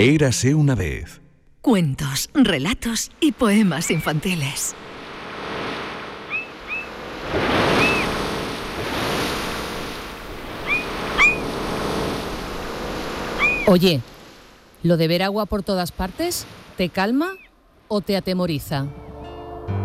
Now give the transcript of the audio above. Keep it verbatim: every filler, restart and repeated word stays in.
Érase una vez. Cuentos, relatos y poemas infantiles. Oye, ¿lo de ver agua por todas partes te calma o te atemoriza?